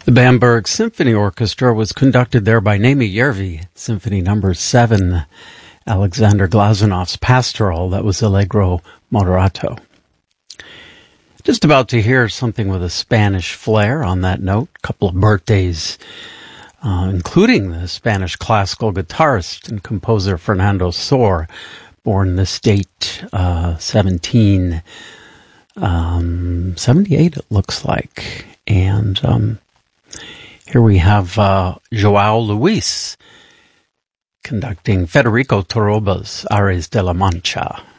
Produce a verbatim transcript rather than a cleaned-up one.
The Bamberg Symphony Orchestra was conducted there by Naimi Järvi, Symphony Number Seven, Alexander Glazunov's Pastoral. That was Allegro Moderato. Just about to hear something with a Spanish flair on that note. A couple of birthdays, uh, including the Spanish classical guitarist and composer Fernando Sor, born this date, uh, seventeen um, seventy-eight, it looks like. And um, here we have uh, João Luis conducting Federico Torroba's Ares de la Mancha.